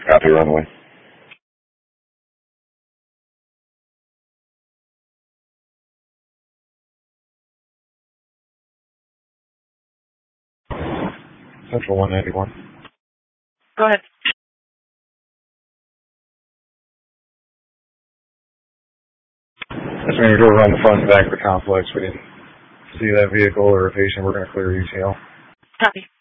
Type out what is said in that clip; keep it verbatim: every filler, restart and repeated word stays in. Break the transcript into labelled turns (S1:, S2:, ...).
S1: Copy runway. Central one ninety-one.
S2: Go ahead.
S1: That's when we drove around the front and back of the complex. We didn't see that vehicle or a patient. We're going to clear E T L.
S2: Copy.